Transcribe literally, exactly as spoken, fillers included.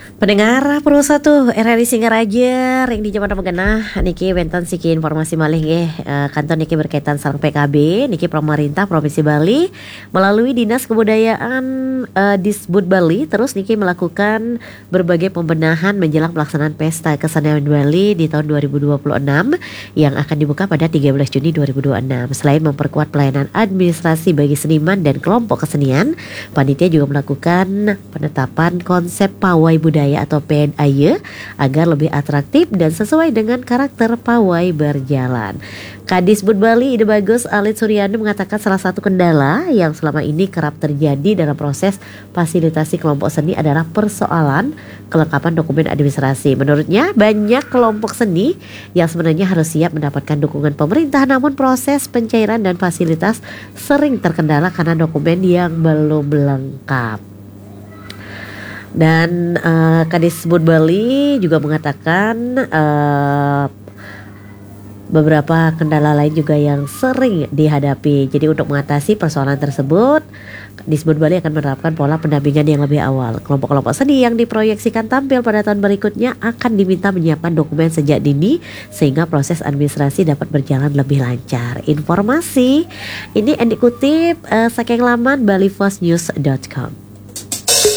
Pendengar perusahaan tuh R R I Singaraja ring di Jaman Megenah niki benten siki informasi malih nggih eh, kantor niki berkaitan sareng P K B niki pemerintah Provinsi Bali melalui Dinas Kebudayaan eh, Disbud Bali terus niki melakukan berbagai pembenahan menjelang pelaksanaan Pesta Kesenian Bali di tahun dua ribu dua puluh enam yang akan dibuka pada tiga belas Juni dua ribu dua puluh enam. Selain memperkuat pelayanan administrasi bagi seniman dan kelompok kesenian, panitia juga melakukan penetapan konsep pawai budaya atau P N A Y agar lebih atraktif dan sesuai dengan karakter pawai berjalan. Kadisbud Bali Ide Bagus Alit Suryani mengatakan salah satu kendala yang selama ini kerap terjadi dalam proses fasilitasi kelompok seni adalah persoalan kelengkapan dokumen administrasi. Menurutnya banyak kelompok seni yang sebenarnya harus siap mendapatkan dukungan pemerintah, namun proses pencairan dan fasilitas sering terkendala karena dokumen yang belum lengkap. Dan uh, Kadisbud Bali juga mengatakan uh, beberapa kendala lain juga yang sering dihadapi. Jadi untuk mengatasi persoalan tersebut, Disbud Bali akan menerapkan pola pendampingan yang lebih awal. Kelompok-kelompok seni yang diproyeksikan tampil pada tahun berikutnya akan diminta menyiapkan dokumen sejak dini sehingga proses administrasi dapat berjalan lebih lancar. Informasi ini yang dikutip uh, saking laman bali post news dot com.